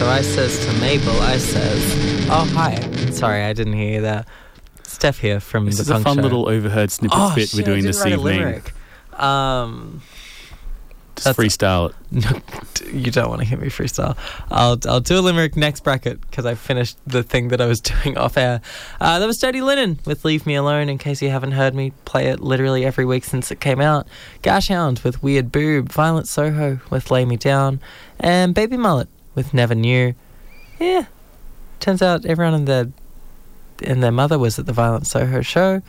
I says to Mabel, I says, oh, hi. Sorry, I didn't hear that. Steph here from This the is a Punk fun Show. little overheard snippet bit we're doing this evening. Just freestyle it. No, you don't want to hear me freestyle. I'll do a limerick next bracket because I finished the thing that I was doing off air. That was Dirty Linen with Leave Me Alone. In case you haven't heard me play it literally every week since it came out. Gashhound with Weird Boob. Violent Soho with Lay Me Down. And Baby Mullet with Never Knew. Yeah. Turns out everyone and their mother was at the Violent Soho show.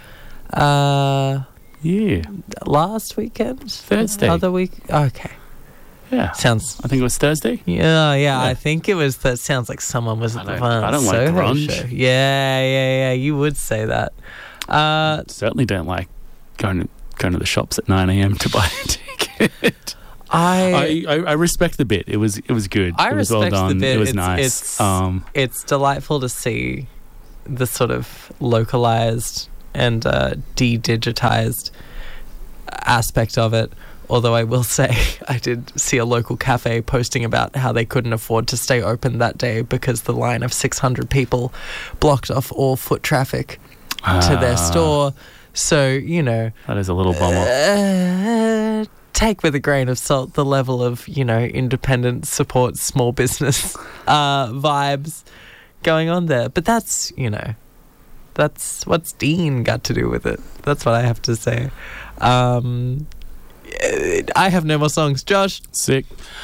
Yeah. Last weekend? Thursday. Other week? Okay. Yeah. Sounds... I think it was Thursday. Yeah. I think it was... That sounds like someone was at the Violent Soho I don't like grunge. show. Yeah. You would say that. Certainly don't like going to the shops at 9 a.m. to buy a ticket. I respect the bit. It was good. I it was respect well done. the bit. It was nice. It's delightful to see the sort of localized and de-digitized aspect of it. Although I will say I did see a local cafe posting about how they couldn't afford to stay open that day because the line of 600 people blocked off all foot traffic to their store. So, you know... That is a little bummer. Take with a grain of salt the level of, independent support, small business vibes going on there. But that's, that's what's Dean got to do with it. That's what I have to say. I have no more songs. Josh? Sick.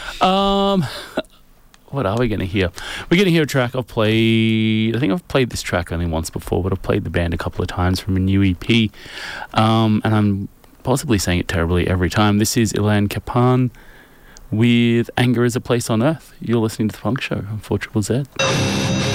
What are we going to hear? We're going to hear a track I've played. I think I've played this track only once before, but I've played the band a couple of times from a new EP. And I'm possibly saying it terribly every time. This is Ilan Kapan with Anger is a Place on Earth. You're listening to The Funk Show on 4ZZZ.